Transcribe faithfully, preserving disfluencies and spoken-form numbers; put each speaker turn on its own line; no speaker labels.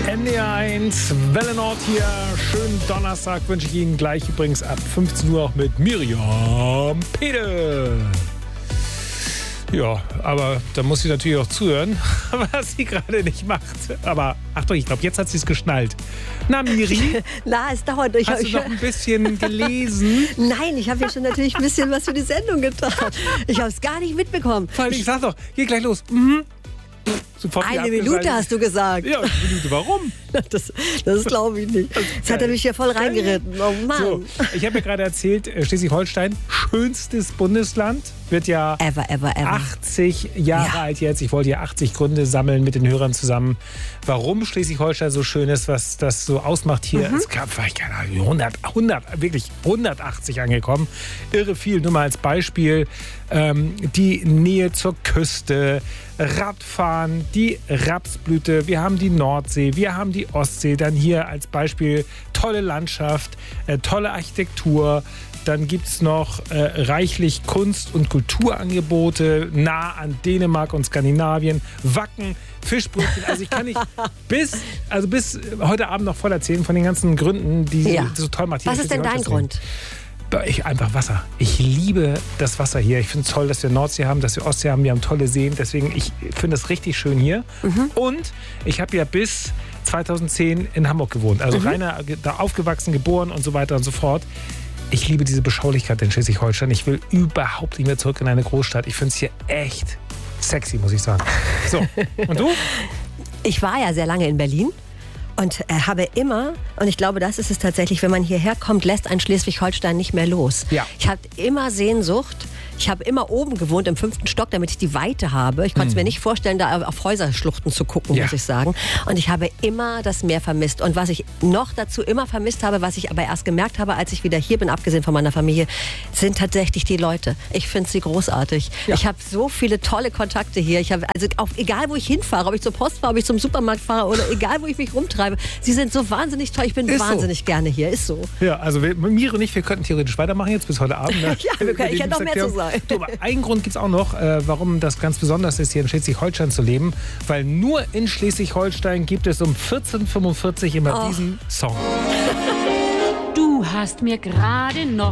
N D R eins, Welle Nord hier. Schönen Donnerstag wünsche ich Ihnen gleich übrigens ab fünfzehn Uhr auch mit Miriam Pede. Ja, aber da muss sie natürlich auch zuhören, was sie gerade nicht macht. Aber Achtung, ich glaube, jetzt hat sie es geschnallt. Na, Miri?
Na, es dauert durch.
Hast du noch ein bisschen gelesen?
Nein, ich habe ja schon natürlich ein bisschen was für die Sendung getan. Ich habe es gar nicht mitbekommen.
Vor allem, ich sag doch, geht gleich los. Mhm. Sofort
Eine Minute hast du gesagt.
Ja, eine Minute. Warum?
Das, das glaube ich nicht. Jetzt hat er mich hier voll reingeritten. Oh Mann.
So, ich habe ja gerade erzählt, Schleswig-Holstein, schönstes Bundesland, wird ja
ever, ever, ever.
achtzig Jahre
Ja.
alt jetzt. Ich wollte ja achtzig Gründe sammeln mit den Hörern zusammen, warum Schleswig-Holstein so schön ist, was das so ausmacht hier. Es gab vielleicht, keine Ahnung, hundert, hundert, wirklich hundertachtzig angekommen. Irre viel. Nur mal als Beispiel ähm, die Nähe zur Küste, Radfahren, die Rapsblüte, wir haben die Nordsee, wir haben die Ostsee, dann hier als Beispiel tolle Landschaft, äh, tolle Architektur, dann gibt es noch äh, reichlich Kunst- und Kulturangebote nah an Dänemark und Skandinavien, Wacken, Fischbrötchen, also ich kann nicht bis, also bis heute Abend noch voll erzählen von den ganzen Gründen, die
Ja.
so toll macht. Hier
Was
in
ist denn dein
Schleswig-Holstein.
Grund?
Ich, einfach Wasser. Ich liebe das Wasser hier. Ich finde es toll, dass wir Nordsee haben, dass wir Ostsee haben. Wir haben tolle Seen. Deswegen, ich finde es richtig schön hier.
Mhm.
Und ich habe ja bis zweitausendzehn in Hamburg gewohnt. Also
Mhm.
reiner, da aufgewachsen, geboren und so weiter und so fort. Ich liebe diese Beschaulichkeit in Schleswig-Holstein. Ich will überhaupt nicht mehr zurück in eine Großstadt. Ich finde es hier echt sexy, muss ich sagen. So, und du?
Ich war ja sehr lange in Berlin. Und äh, habe immer, und ich glaube, das ist es tatsächlich, wenn man hierher kommt, lässt ein Schleswig-Holstein nicht mehr los.
Ja.
Ich hatte immer Sehnsucht. Ich habe immer oben gewohnt, im fünften Stock, damit ich die Weite habe. Ich konnte es mir nicht vorstellen, da auf Häuserschluchten zu gucken,
Ja.
muss ich sagen. Und ich habe immer das Meer vermisst. Und was ich noch dazu immer vermisst habe, was ich aber erst gemerkt habe, als ich wieder hier bin, abgesehen von meiner Familie, sind tatsächlich die Leute. Ich finde sie großartig.
Ja.
Ich habe so viele tolle Kontakte hier. Ich habe, also auf, egal wo ich hinfahre, ob ich zur Post fahre, ob ich zum Supermarkt fahre oder egal wo ich mich rumtreibe, sie sind so wahnsinnig toll. Ich bin
Ist so.
wahnsinnig gerne hier. Ist so.
Ja, also wir, Miri und ich, wir könnten theoretisch weitermachen jetzt bis heute Abend. Ne?
Ja, wir können- ich hätte noch mehr zu sagen.
Du, aber einen Grund gibt es auch noch, äh, warum das ganz besonders ist, hier in Schleswig-Holstein zu leben. Weil nur in Schleswig-Holstein gibt es um vierzehn Uhr fünfundvierzig immer
Oh.
diesen Song.
Du hast mir gerade noch